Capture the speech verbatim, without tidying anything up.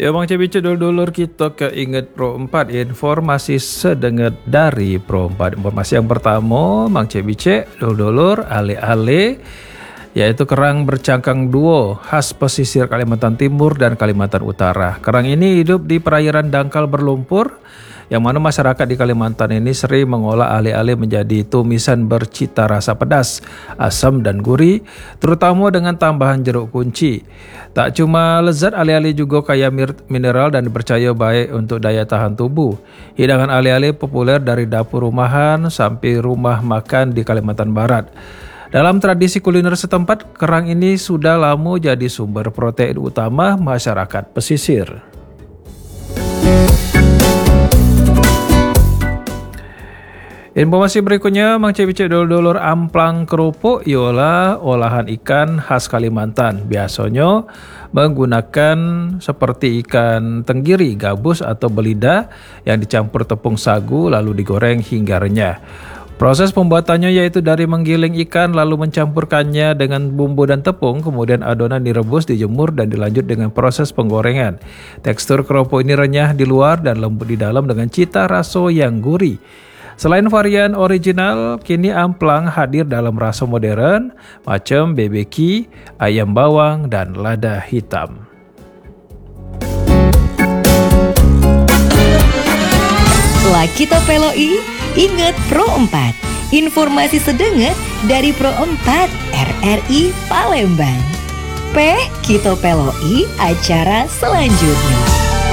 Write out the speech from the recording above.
Ya Bang Cebice, dulur-dulur kita keinget Pro empat, informasi sedenget dari Pro empat. Informasi yang pertama, Bang Cebice, dulur-dulur, ale-ale, yaitu kerang bercangkang duo khas pesisir Kalimantan Timur dan Kalimantan Utara. Kerang ini hidup di perairan dangkal berlumpur, yang mana masyarakat di Kalimantan ini sering mengolah ale-ale menjadi tumisan bercita rasa pedas, asam dan gurih, terutama dengan tambahan jeruk kunci. Tak cuma lezat, ale-ale juga kaya mineral dan dipercaya baik untuk daya tahan tubuh. Hidangan ale-ale populer dari dapur rumahan sampai rumah makan di Kalimantan Barat. Dalam tradisi kuliner setempat, kerang ini sudah lama jadi sumber protein utama masyarakat pesisir. Informasi berikutnya, Mang Cebice, dulur-dulur, amplang kerupuk ialah olahan ikan khas Kalimantan. Biasanya menggunakan seperti ikan tenggiri, gabus atau belida yang dicampur tepung sagu lalu digoreng hingga renyah. Proses pembuatannya yaitu dari menggiling ikan lalu mencampurkannya dengan bumbu dan tepung, kemudian adonan direbus, dijemur dan dilanjut dengan proses penggorengan. Tekstur kerupuk ini renyah di luar dan lembut di dalam dengan cita rasa yang gurih. Selain varian original, kini amplang hadir dalam rasa modern macam B B Q, ayam bawang, dan lada hitam. Lakito Peloi, ingat Pro empat. Informasi sedenget dari Pro empat R R I Palembang. P Kito Peloi acara selanjutnya.